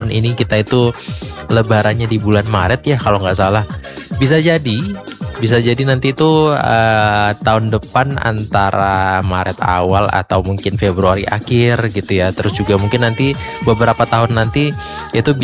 tahun ini kita itu lebarannya di bulan Maret ya kalau nggak salah. Bisa jadi nanti itu tahun depan antara Maret awal atau mungkin Februari akhir gitu ya. Terus juga mungkin nanti beberapa tahun nanti itu